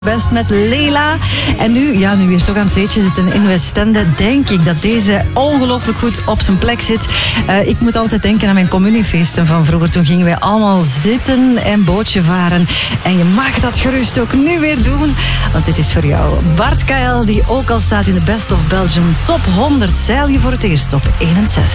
Best met Leila. En nu we hier toch aan het zeetje zitten in Westende, denk ik dat deze ongelooflijk goed op zijn plek zit. Ik moet altijd denken aan mijn communiefeesten van vroeger. Toen gingen wij allemaal zitten en bootje varen. En je mag dat gerust ook nu weer doen, want dit is voor jou. Bart Kael, die ook al staat in de Best of Belgium Top 100, zeil je voor het eerst op 61.